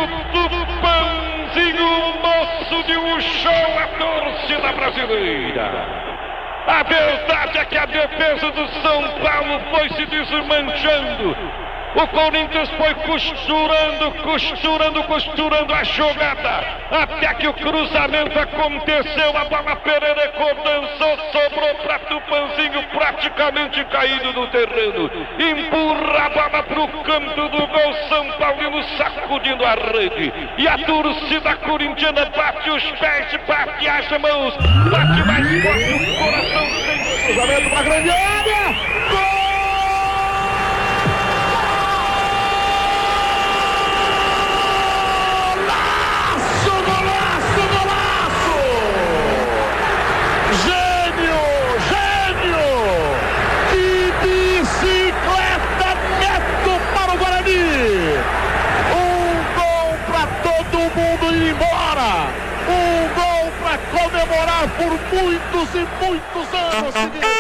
o Tupanzinho, moço de um show, a torcida brasileira. A verdade é que a defesa do São Paulo foi se desmanchando. O Corinthians foi costurando a jogada, até que o cruzamento aconteceu, a bola Pereira dançou, sobrou para Tupanzinho, praticamente caído no terreno, empurra a bola para o canto do gol, São Paulino sacudindo a rede, e a torcida corintiana bate os pés, bate as mãos, bate mais forte o coração, sem cruzamento para a grande área, gol! Comemorar por muitos e muitos anos seguidos.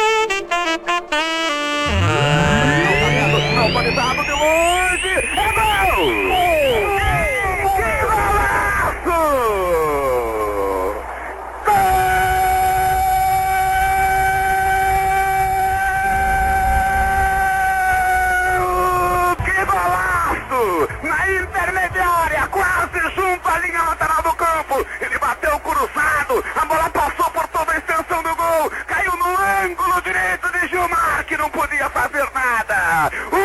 Autorizado de longe, é gol! Que golaço! Gol! Que golaço! Na intermediária, quase junto à linha lateral do campo, ele bateu cruzado, a bola passou por toda a extensão do gol, caiu no ângulo direito de Gilmar, que não podia fazer nada.